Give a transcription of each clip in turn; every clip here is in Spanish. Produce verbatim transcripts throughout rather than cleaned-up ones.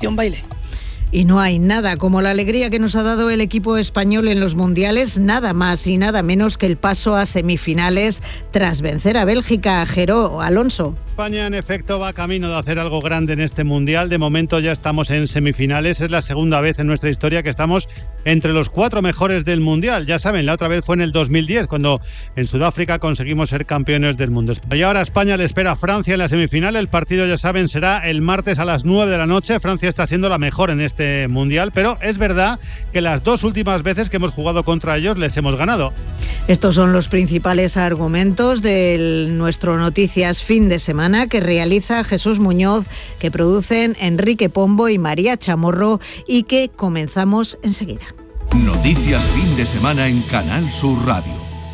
Operación Baile. Y no hay nada como la alegría que nos ha dado el equipo español en los mundiales, nada más y nada menos que el paso a semifinales tras vencer a Bélgica. Jero, Alonso. España, en efecto, va camino de hacer algo grande en este Mundial. De momento ya estamos en semifinales. Es la segunda vez en nuestra historia que estamos entre los cuatro mejores del Mundial. Ya saben, la otra vez fue en el dos mil diez, cuando en Sudáfrica conseguimos ser campeones del mundo. Y ahora a España le espera a Francia en la semifinal. El partido, ya saben, será el martes a las nueve de la noche. Francia está siendo la mejor en este Mundial, pero es verdad que las dos últimas veces que hemos jugado contra ellos les hemos ganado. Estos son los principales argumentos de nuestro Noticias Fin de Semana, que realiza Jesús Muñoz, que producen Enrique Pombo y María Chamorro, y que comenzamos enseguida. Noticias Fin de Semana en Canal Sur Radio.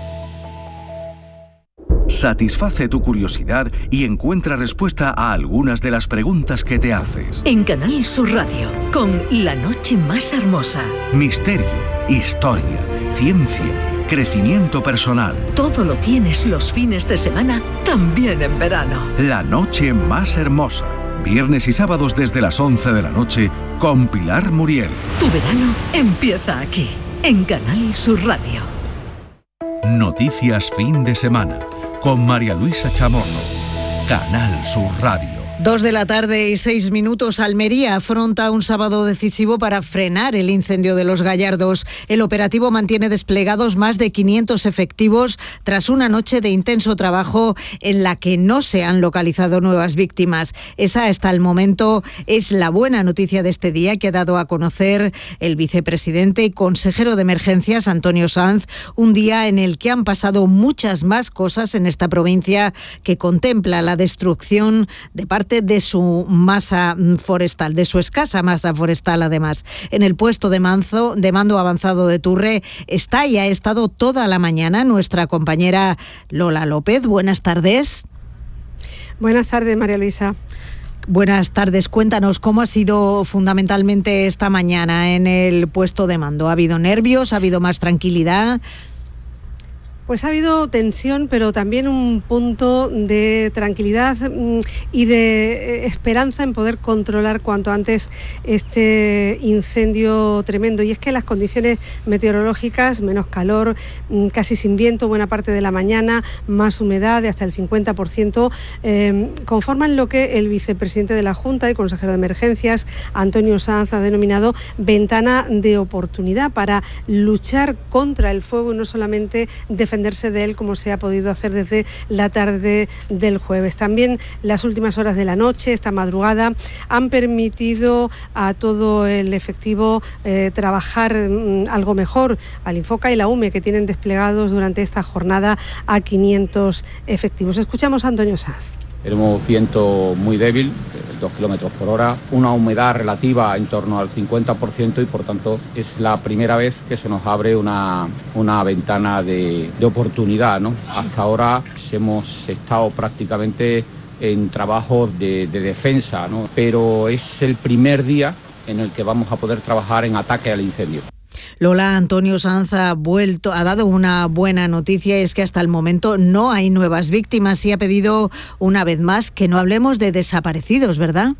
Satisface tu curiosidad y encuentra respuesta a algunas de las preguntas que te haces. En Canal Sur Radio, con La Noche Más Hermosa. Misterio, historia, ciencia, crecimiento personal. Todo lo tienes los fines de semana, también en verano. La Noche Más Hermosa. Viernes y sábados desde las once de la noche con Pilar Muriel. Tu verano empieza aquí, en Canal Sur Radio. Noticias Fin de Semana con María Luisa Chamorro. Canal Sur Radio. Dos de la tarde y seis minutos. Almería afronta un sábado decisivo para frenar el incendio de Los Gallardos. El operativo mantiene desplegados más de quinientos efectivos tras una noche de intenso trabajo en la que no se han localizado nuevas víctimas. Esa, hasta el momento, es la buena noticia de este día que ha dado a conocer el vicepresidente y consejero de Emergencias, Antonio Sanz, un día en el que han pasado muchas más cosas en esta provincia, que contempla la destrucción de parte de su masa forestal, de su escasa masa forestal. Además, en el puesto de, manzo, de mando avanzado de Turre está y ha estado toda la mañana nuestra compañera Lola López. Buenas tardes. Buenas tardes, María Luisa. Buenas tardes. Cuéntanos cómo ha sido fundamentalmente esta mañana en el puesto de mando. ¿Ha habido nervios? ¿Ha habido más tranquilidad? Pues ha habido tensión, pero también un punto de tranquilidad y de esperanza en poder controlar cuanto antes este incendio tremendo. Y es que las condiciones meteorológicas, menos calor, casi sin viento buena parte de la mañana, más humedad de hasta el cincuenta por ciento, eh, conforman lo que el vicepresidente de la Junta y consejero de Emergencias, Antonio Sanz, ha denominado ventana de oportunidad para luchar contra el fuego y no solamente defender de él, como se ha podido hacer desde la tarde del jueves. También las últimas horas de la noche, esta madrugada, han permitido a todo el efectivo eh, trabajar mm, algo mejor, al Infoca y la U M E, que tienen desplegados durante esta jornada a quinientos efectivos. Escuchamos a Antonio Sanz. Tenemos viento muy débil, dos kilómetros por hora, una humedad relativa en torno al cincuenta por ciento y por tanto es la primera vez que se nos abre una, una ventana de, de oportunidad, ¿no? Hasta ahora hemos estado prácticamente en trabajos de, de defensa, ¿no? Pero es el primer día en el que vamos a poder trabajar en ataque al incendio. Lola, Antonio Sanz ha vuelto, ha dado una buena noticia, es que hasta el momento no hay nuevas víctimas y ha pedido una vez más que no hablemos de desaparecidos, ¿verdad?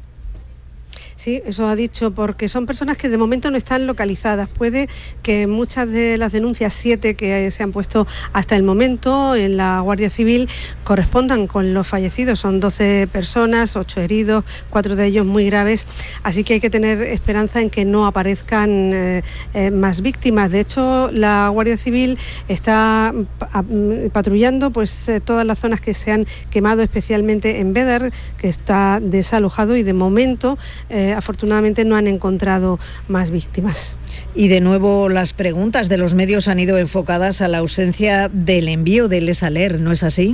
Sí, eso ha dicho, porque son personas que de momento no están localizadas. Puede que muchas de las denuncias, siete que se han puesto hasta el momento en la Guardia Civil, correspondan con los fallecidos. Son doce personas, ocho heridos, cuatro de ellos muy graves. Así que hay que tener esperanza en que no aparezcan eh, eh, más víctimas. De hecho, la Guardia Civil está patrullando pues eh, todas las zonas que se han quemado, especialmente en Bédar, que está desalojado, y de momento eh, afortunadamente no han encontrado más víctimas. Y de nuevo las preguntas de los medios han ido enfocadas a la ausencia del envío del Les Alert, ¿no es así?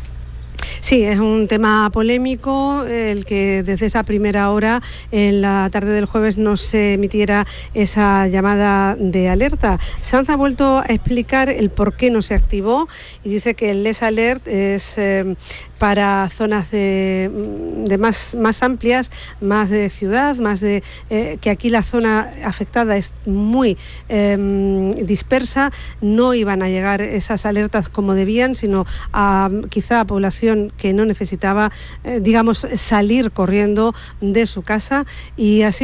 Sí, es un tema polémico el que desde esa primera hora, en la tarde del jueves, no se emitiera esa llamada de alerta. Sanz ha vuelto a explicar el por qué no se activó y dice que el Les Alert es eh, para zonas de, de más, más amplias, más de ciudad, más de eh, que aquí la zona afectada es muy eh, dispersa. No iban a llegar esas alertas como debían, sino a quizá a población que no necesitaba, eh, digamos, salir corriendo de su casa, y así